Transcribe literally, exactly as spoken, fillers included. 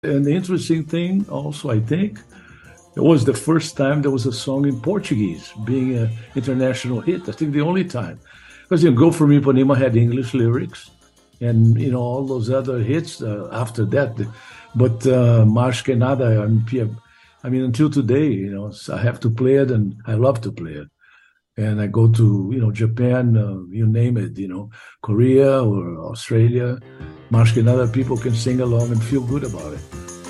An interesting thing also, I think, it was the first time there was a song in Portuguese being an international hit. I think the only time. Because, you know, Go For Me Ipanema had English lyrics and, you know, all those other hits uh, after that. But uh, Mas Que Nada, I mean, I mean, until today, you know, I have to play it and I love to play it. And I go to, you know, Japan, uh, you name it, you know, Korea or Australia. Mas Que Nada, people can sing along and feel good about it.